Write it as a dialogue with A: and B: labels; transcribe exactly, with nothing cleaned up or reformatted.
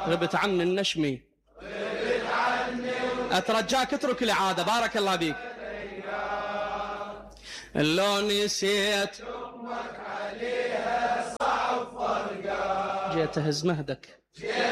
A: غبت عني النشمي،
B: غبت عني
A: أترجاك اترك العادة بارك الله بيك. لو نسيت
B: أمك عليها صعب فرقا،
A: جيت أهز مهدك،
B: جيت